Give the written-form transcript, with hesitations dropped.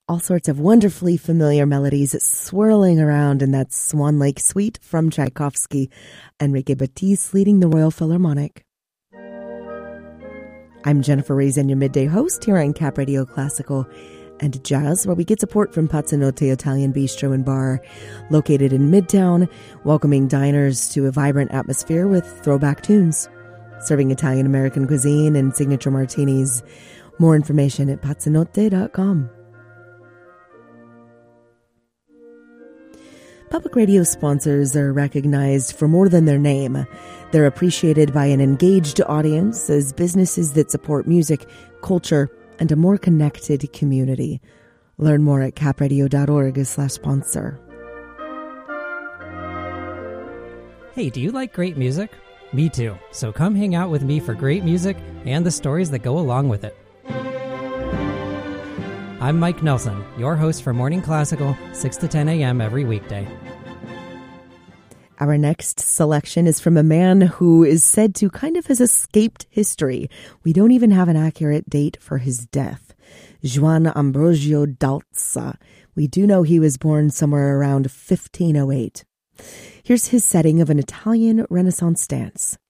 all sorts of wonderfully familiar melodies swirling around in that Swan Lake Suite from Tchaikovsky. Enrique Batiste leading the Royal Philharmonic. I'm Jennifer Reyes, your midday host here on Cap Radio Classical and Jazz, where we get support from Pazzanotte Italian Bistro and Bar, located in Midtown, welcoming diners to a vibrant atmosphere with throwback tunes, serving Italian-American cuisine and signature martinis. More information at pazzanotte.com. Public radio sponsors are recognized for more than their name. They're appreciated by an engaged audience as businesses that support music, culture, and a more connected community. Learn more at capradio.org/sponsor. Hey, do you like great music? Me too. So come hang out with me for great music and the stories that go along with it. I'm Mike Nelson, your host for Morning Classical, 6 to 10 a.m. every weekday. Our next selection is from a man who is said to kind of has escaped history. We don't even have an accurate date for his death. Juan Ambrosio d'Alza. We do know he was born somewhere around 1508. Here's his setting of an Italian Renaissance dance.